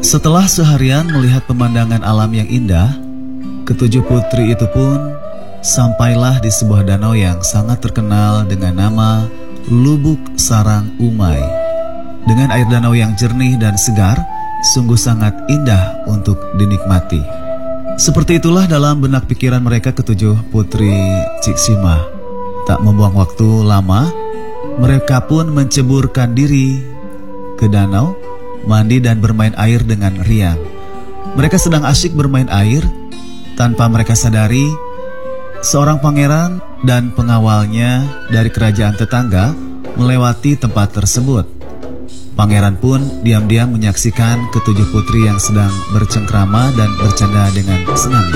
Setelah seharian melihat pemandangan alam yang indah, ketujuh putri itu pun sampailah di sebuah danau yang sangat terkenal dengan nama Lubuk Sarang Umai. Dengan air danau yang jernih dan segar, sungguh sangat indah untuk dinikmati. Seperti itulah dalam benak pikiran mereka ketujuh putri Ciksima. Tak membuang waktu lama, mereka pun menceburkan diri ke danau, mandi dan bermain air dengan riang. Mereka sedang asyik bermain air. Tanpa mereka sadari, seorang pangeran dan pengawalnya dari kerajaan tetangga melewati tempat tersebut. Pangeran pun diam-diam menyaksikan ketujuh putri yang sedang bercengkrama dan bercanda dengan senang.